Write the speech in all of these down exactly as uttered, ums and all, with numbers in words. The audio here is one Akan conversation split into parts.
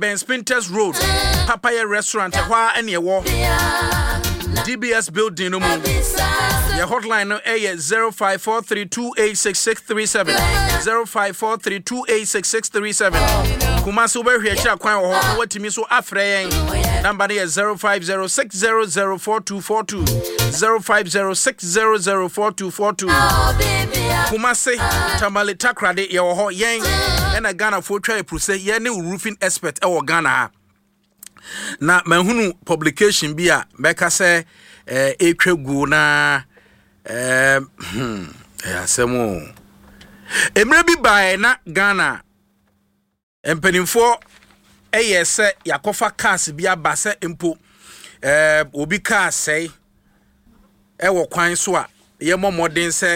Ben Spinters Road, Papaya Restaurant, Hwa and Yawo, D B S Building, no more. Your hotline no A zero five four three two eight six six three seven, zero five four three two eight six six three seven. Kumasi ube here cha kwa ho what me so afre number is zero five zero six zero zero four two four two, zero five zero six zero zero four two four two. Kumasi Tamale Takrade ye ho yen and a Ghana for try pruse ye ne roofing expert e wo Ghana. Na mahunu publication bi a beka se eh etwegu na eh hmm ya semo emre bi bae na Ghana empenimfo eye se yakofa cars bi aba se empo eh obi car sei e wo kwan so a ye momoden se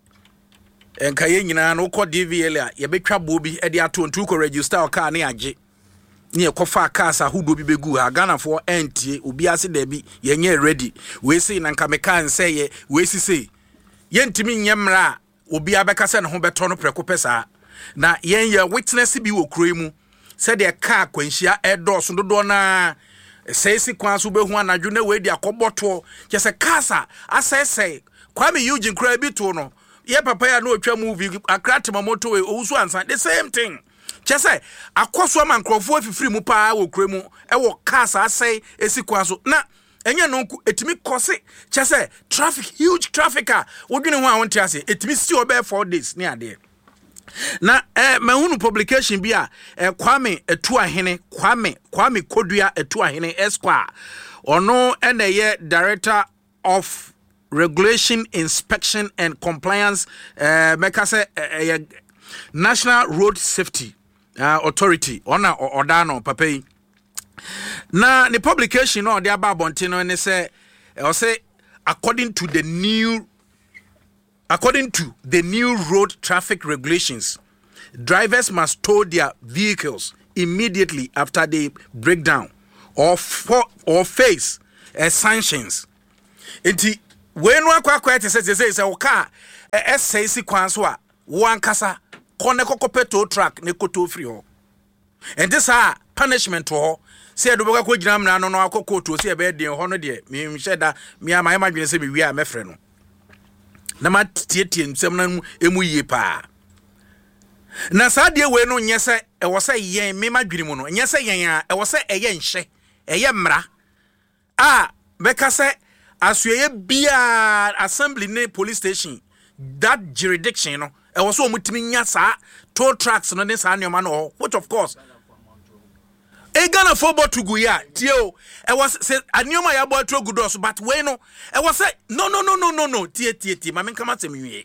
enka ye nyina no ko D V L a ye betwa bo bi e de ato ntu ko register o car na age ne ekofa cars a hudo bi begu ha Ghana for entie obi ase da bi ye nye ready we say na nka meka nse ye we si say ye ntimi nyemra obi abeka se ne ho beto no preko pesa na yen ye witness bi wo kuro mu se de car kwanhia edo so dodo na sei si kwan so behu anadwo na we di akoboto ke se kasa asese Kwame Eugene kura bi to no ye papa ya no otwa movie akrate moto we owusu ansan the same thing chese akoso man krofo afifiri mu pa wo kura mu e wo kasa asai esi kwan so na enye no etimi kose chese traffic huge trafficker wodwene ho a wonte ase etimi si obe four days ni ade na eh mahunu publication bi a eh, Kwame etu ahene Kwame Kwame Kodua etu ahene Esquire ono ene ye director of regulation inspection and compliance eh meka se eh, National Road Safety uh, Authority ona odano papai na the publication no dey aba bontino ne say e say according to the new According to the new road traffic regulations, drivers must tow their vehicles immediately after they break down or for, or face uh, sanctions. Enti when one kwa kwa te say say say o car e say si kwan so a wan kasa kone kokope tow truck ne koto free ho. And this are punishment ho. Say do baka ko ginam na no no akoko to say be den ho no de me sheda me ama ma dwene say me wi a mefre no. Na ma tietie nsem na emu yie pa na saade we no nyese e wo se yen me madwiri mu no nyese yen a e wo se eye nhye eye mra a beka se asuye bia assembly ne police station that jurisdiction no e wo so omutimi nya sa tow trucks no ne sa nyoma no which of course e Ghana for botugu ya tio e was say anyoma ya botu gudos but we no e was say no no no no no no tie tie tie ma men kama temiwe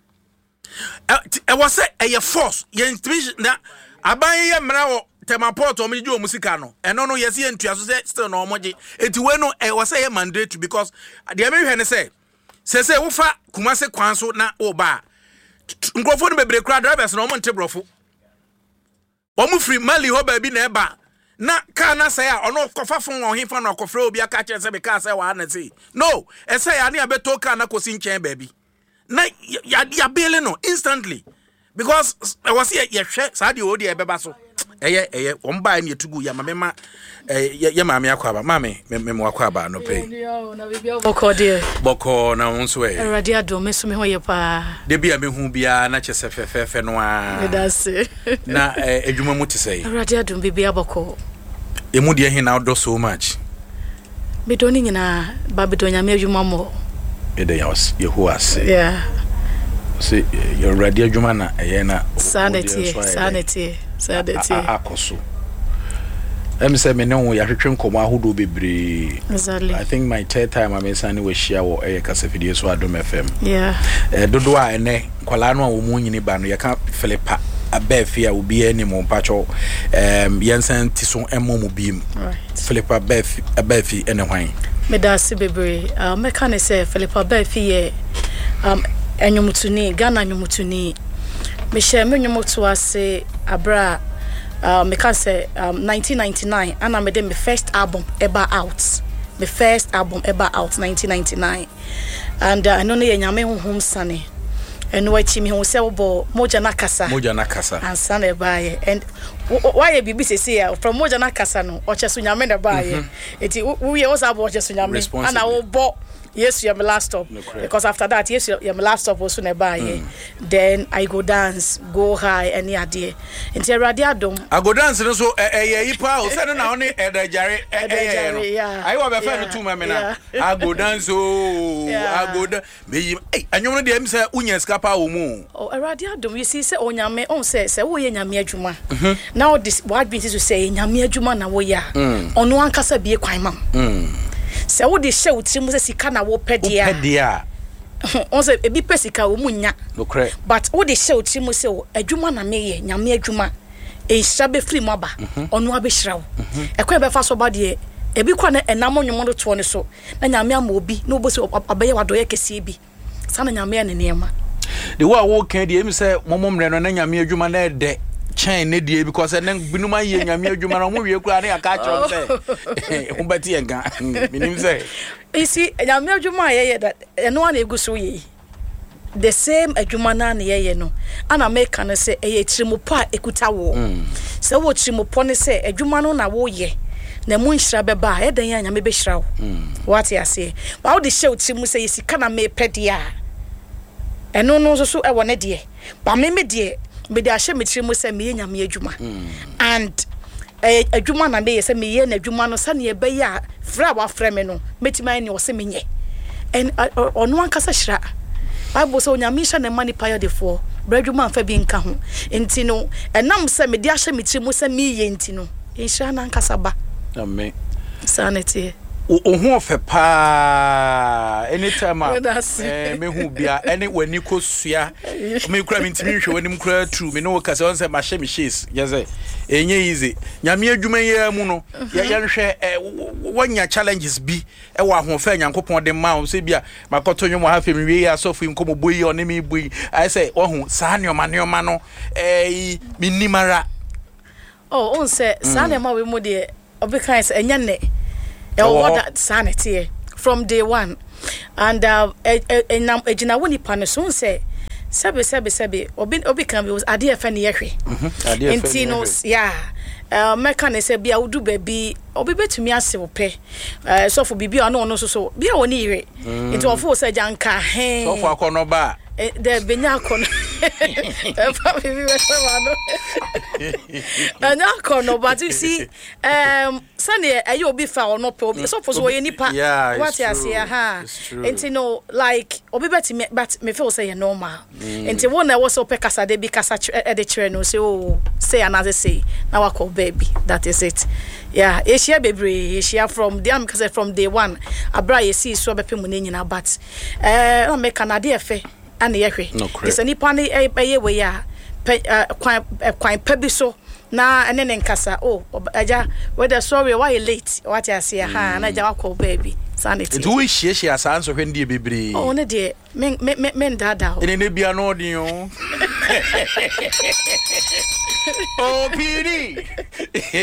e was say e force ye na aban ye mra wo temaport o mji o musika no e no no yes ye ntua so say still no omoje enti we no e was say ye mandate because the me hwe say say say wo fa Kumase kwan so na wo ba nkrofo no bebre kra drivers no mo ntebrofo o mu free Mali ho ba bi na e ba na ka na say a ono kofa fon won hin fa na kofre obi aka kire say be ka say wa na say no e say ya na abeto ka na kosi nchen baby na ya ya bele no instantly because I was here ye hwe sa de odi e beba so eye eye won ba na yetugu ya mama ye mama akwaba mama me mo akwaba no pay na bibia boko de boko na wonso e radio do me so me ho ye pa de bia me hu bia na chese fefefe no a that's na edwuma mu tisei radio do bibia boko emu de hin na do so much me do ni nyina ba be do nya me edwuma mo e de yos yehoas yeah see your radio edwuma na e na sanity sanity sanity akoso em say me no ya hwetwe nkomo ahodo bebre exactly I think my third time I mean sani we share wo e kasa video so Adom F M yeah eh dodo a ene kwala no a wo mu nyini ba no ya ka Philippa abefi a obi ani mo pacho em yensen tison emo mo bim right Philippa abefi abefi ene hwan me da se bebre uh, me kan say Philippa abefi ye um enyomutuni Ghana enyomutuni me share me nyomoto ase abra Uh, me can say um, nineteen ninety-nine and I made my first album ever out. My first album ever out nineteen ninety-nine. And uh, I know you nyame home sunny. And what me who say bo moja nakasa. Moja nakasa. And sunny by and why be B C C from Mojana Casano or Chesunyame the buy it we also have Chesunyame and I will bought yes you're my last stop because after that yes you're my last stop was soon buy mm. Then I go dance go high any idea into radio dom I go dance so eh eh pa o say na only e da jare eh I will be friend to me na I go dance oh I go da me eh anyom no dey me say unya skapa wo mu oh radio dom you see say onyame on say say wo ye nyame adwuma now this what be to say nyame adwuma na wo ya ono ankasa bie kwan mam se wo de hye utrim se sika na wo pedia pedia on se ebi pesika wo munya but wo de hye utrim se adwuma na meye nyame adwuma e hya be free maba ono abehira wo ekwa be fa so ba de ebi kwa na enam onwom do to ne so na nyame ama obi na obo se abaye wadoye kese bi sana nyame ne nema de wo a wo kan de emi se momomre no na nyame adwuma na de chain ne die because na binuma ye nyame adwuma na mo wie kura na aka chom say ho bati enga minim say you see nyame adwuma ye ye that eno na eguso ye the same adwuma na na ye ye no ana make no say e trimopo a ekuta wo say wo trimopo ne say adwuma no na wo ye na mu nhira beba e dan ya nyame be hira wo what you say ba wo de hye trimu say sika na me pedia eno no so so e wone de ba me me de me de ahye me trimu say me nyame adwuma and eh adwuma na me say me ye na adwuma no sane e be ya fra wa fra me no metima ni o se me nye en ono ankasa hira Bible so nyame hye na mani pa de fo bradwuma fa bi nka ho enti no enam say me de ahye me trimu say me ye enti no hira na ankasa ba amen sanity ohu ofe pa anytime eh me hu bia any wani kosua me kura me ntimi hwe wani mkura true me no kase on say ma hye me shis ye say enye easy nyame adwuma ye mu no ye hwe wanya challenges bi e wa ahofa nyankopon de ma o say bia makoto nwom ha fe me wie asofu nkomo boyi one me boyi I say ohu sa neoma neoma no eh me nimara oh on say sa neoma we mu de obikan say enya ne what that sanity from day one and uh enam ejina woni pa so say sebe sebe sebe obi obi kan be was ade efe ne yehwe mhm enti no yeah uh meka ne say bia wudu ba bi obi betumi ase wo pe uh so for bibi ono no so so bia woni ire enti ofo say janka he so for akono ba de benya akono e fa bibi we so no anya akono but you see um sane ayo obi fa ono pe so for so ye nipa what you say ha enti no like obi betumi but me feel say normal enti won na wo so pe kasa de bi kasa e de kire no say oh say another say na wa call baby that is it yeah e share bebre e share from them because from day one abra ye see so be pe mu nyina but eh na me Canada efe ana yehwe it's any pani eye we ya kwan kwan pebi so na ene ne nkasa oh aja whether sorry why you late what you say ha na aja call baby sanity do we share share asanso hwe ndie bebre oh ne de men men men dada ene ne bia no odin o oh piri